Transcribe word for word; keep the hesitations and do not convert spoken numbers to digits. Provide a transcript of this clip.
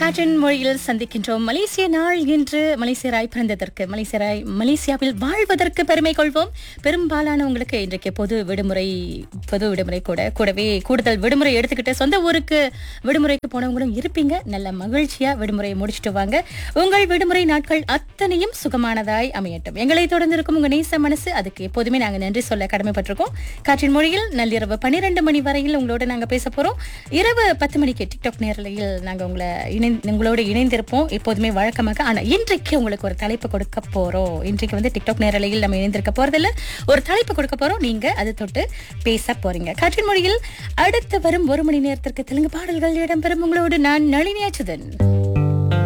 காற்றின் மொழியில் சந்திக்கின்றோம். மலேசிய நாள் என்று மலேசியராய் பிறந்ததற்கு, மலேசியராய் மலேசியாவில் வாழ்வதற்கு பெருமை கொள்வோம். பெரும்பாலானவங்களுக்கு இன்றைக்கு பொது விடுமுறை பொது விடுமுறை கூட கூடவே கூடுதல் விடுமுறை எடுத்துக்கிட்டு சொந்த ஊருக்கு விடுமுறைக்கு போனவங்களும் இருப்பீங்க. நல்ல மகிழ்ச்சியா விடுமுறையை முடிச்சுட்டு வாங்க. உங்கள் விடுமுறை நாட்கள் அத்தனையும் சுகமானதாய் அமையட்டும். எங்களை தொடர்ந்து இருக்கும் உங்க நேச மனசு, அதுக்கு எப்போதுமே நாங்க நன்றி சொல்ல கடமைப்பட்டிருக்கோம். காற்றின் மொழியில் நள்ளிரவு பன்னிரண்டு மணி வரையில் உங்களோட நாங்க பேச போறோம். இரவு பத்து மணிக்கு டிக்டாக் நேரலையில் நாங்க உங்களை இணை உங்களோட இணைந்திருப்போம் எப்போதுமே வழக்கமாக. ஆனா இன்றைக்கு உங்களுக்கு ஒரு தலைப்பு கொடுக்க போறோம். இன்றைக்கு வந்து டிக்டாக் நேரலையில் நம்ம இணைந்திருக்க போறதில்ல, ஒரு தலைப்பு கொடுக்க போறோம். நீங்க அதை தொட்டு பேச போறீங்க. காற்றின் மொழியில் அடுத்து வரும் ஒரு மணி நேரத்திற்கு தெலுங்கு பாடல்கள் இடம்பெறும். உங்களோடு நான் நளினி அச்சுதன்.